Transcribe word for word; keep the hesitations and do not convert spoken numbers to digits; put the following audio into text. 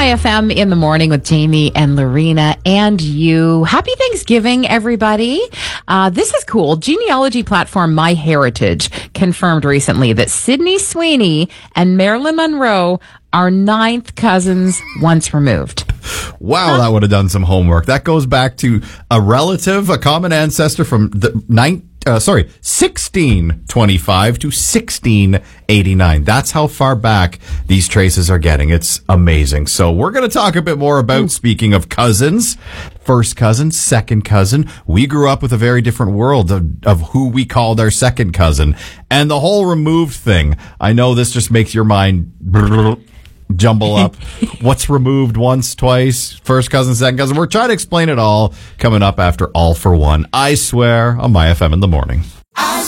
My F M in the morning with Jamie and Lorena and you. Happy Thanksgiving, everybody. Uh, this is cool. Genealogy platform MyHeritage confirmed recently that Sydney Sweeney and Marilyn Monroe are ninth cousins once removed. Wow, that would have done some homework. That goes back to a relative, a common ancestor from the nine, uh, sorry, sixteen twenty-five to sixteen eighty-nine. That's how far back these traces are getting. It's amazing. So we're going to talk a bit more about, speaking of cousins, first cousin, second cousin. We grew up with a very different world of, of who we called our second cousin. And the whole removed thing, I know this just makes your mind jumble up. What's removed once, twice, first cousin, second cousin. We're trying to explain it all coming up after All for One. I swear on My F M in the morning.